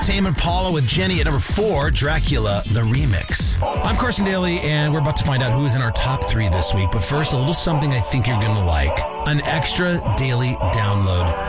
Tame Impala with Jenny at number 4, Dracula, the remix. I'm Carson Daly, and we're about to find out who is in our top 3 this week. But first, a little something I think you're going to like. An extra daily download